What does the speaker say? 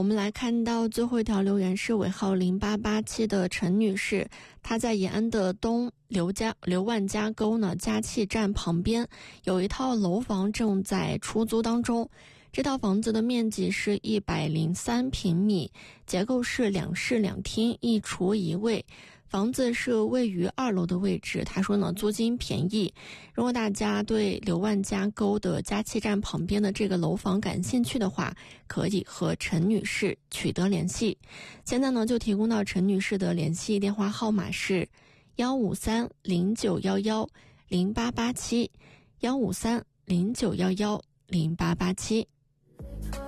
们来看到最后一条留言是尾号0887的陈女士，她在延安的东刘万家沟呢加气站旁边有一套楼房正在出租当中。这套房子的面积是103平米，结构是2室2厅1厨1卫，房子是位于2楼的位置。他说呢，租金便宜。如果大家对刘万家沟的加气站旁边的这个楼房感兴趣的话，可以和陈女士取得联系。现在呢，就提供到陈女士的联系电话号码是15309110887，15309110887。